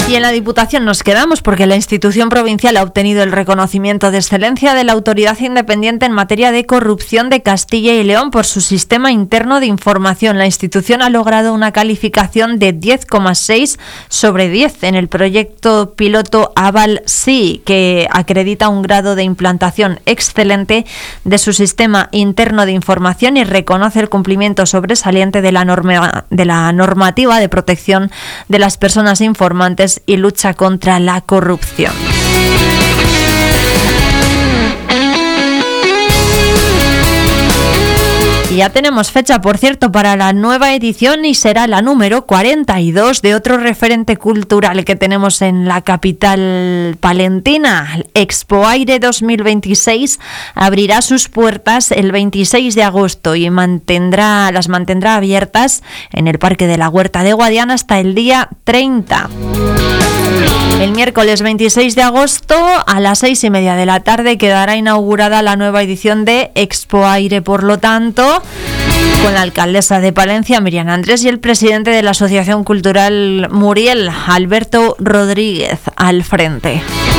Y en la Diputación nos quedamos porque la institución provincial ha obtenido el reconocimiento de excelencia de la Autoridad Independiente en materia de corrupción de Castilla y León por su sistema interno de información. La institución ha logrado una calificación de 10,6 sobre 10 en el proyecto piloto Aval-Sí, que acredita un grado de implantación excelente de su sistema interno de información y reconoce el cumplimiento sobresaliente de la normativa de protección de las personas informantes y lucha contra la corrupción. Y ya tenemos fecha, por cierto, para la nueva edición y será la número 42 de otro referente cultural que tenemos en la capital palentina. Expoaire 2026 abrirá sus puertas el 26 de agosto y las mantendrá abiertas en el Parque de la Huerta de Guadiana hasta el día 30. El miércoles 26 de agosto a las 6:30 de la tarde quedará inaugurada la nueva edición de Expoaire, por lo tanto, con la alcaldesa de Palencia, Miriam Andrés, y el presidente de la Asociación Cultural Muriel, Alberto Rodríguez, al frente.